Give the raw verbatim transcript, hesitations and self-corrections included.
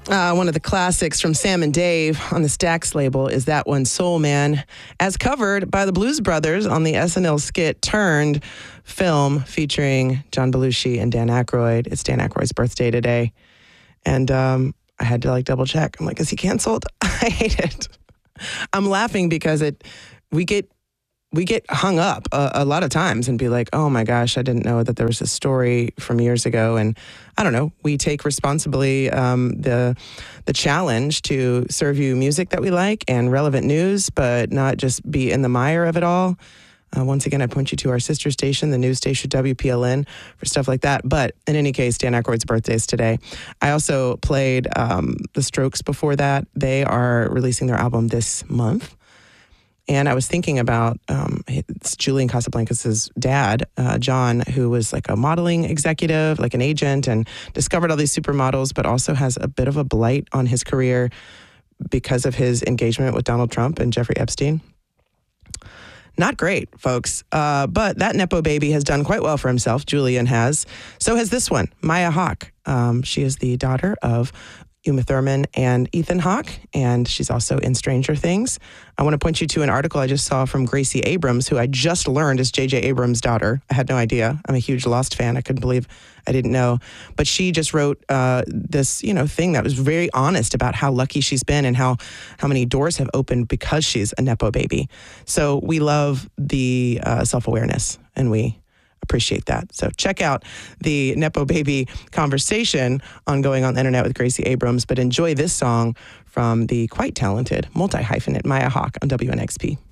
Uh, one of the classics from Sam and Dave on the Stax label is that one, Soul Man, as covered by the Blues Brothers on the S N L skit turned film featuring John Belushi and Dan Aykroyd. It's Dan Aykroyd's birthday today. And um, I had to like double check. I'm like, is he canceled? I hate it. I'm laughing because it we get we get hung up a, a lot of times and be like, oh my gosh, I didn't know that there was a story from years ago. And I don't know, we take responsibly um, the the challenge to serve you music that we like and relevant news, but not just be in the mire of it all. Uh, once again, I point you to our sister station, the news station W P L N, for stuff like that. But in any case, Dan Aykroyd's birthday is today. I also played um, The Strokes before that. They are releasing their album this month. And I was thinking about um, it's Julian Casablancas' dad, uh, John, who was like a modeling executive, like an agent, and discovered all these supermodels, but also has a bit of a blight on his career because of his engagement with Donald Trump and Jeffrey Epstein. Not great, folks. Uh, but that Nepo baby has done quite well for himself. Julian has. So has this one, Maya Hawke. Um, she is the daughter of Uma Thurman and Ethan Hawke, and she's also in Stranger Things. I want to point you to an article I just saw from Gracie Abrams, who I just learned is J J Abrams' daughter. I had no idea. I'm a huge Lost fan. I couldn't believe I didn't know. But she just wrote uh, this, you know, thing that was very honest about how lucky she's been and how, how many doors have opened because she's a Nepo baby. So we love the uh, self-awareness, and we appreciate that. So check out the Nepo baby conversation ongoing on the internet with Gracie Abrams, but enjoy this song from the quite talented multi-hyphenate Maya Hawke on W N X P.